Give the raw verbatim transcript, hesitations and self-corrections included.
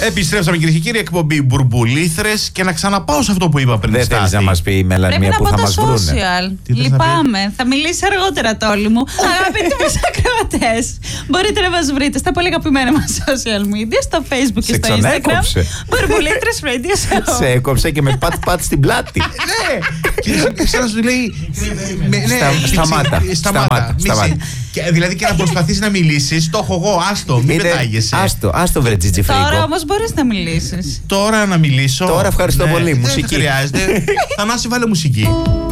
Επιστρέψαμε, κυρίες και κύριοι, εκπομπή Μπουρμπουλήθρες, και να ξαναπάω σε αυτό που είπα πριν. Δεν θέλεις να μας πει η Μελανία που θα μας βρούνε? Λυπάμαι. Θα μιλήσει αργότερα, Τόλι μου. Αγαπητοί μας ακροατές, μπορείτε να μας βρείτε στα πολύ αγαπημένα μας social media, στο Facebook και στο Instagram. Μπουρμπουλήθρες Radio Show. Σε έκοψε και με πατ-πατ στην πλάτη. Ναι! Και σαν να σου λέει. Σταμάτα. Σταμάτα. Δηλαδή και να προσπαθείς να μιλήσεις, το έχω εγώ, άστο, μην πετάγεσαι. Άστο, άστο βρε Τζιτζιφρίκο. Τώρα όμως μπορείς να μιλήσεις. Τώρα να μιλήσω. Τώρα ευχαριστώ πολύ. Δεν Μουσική. χρειάζεται. Θανάση, βάλε μουσική.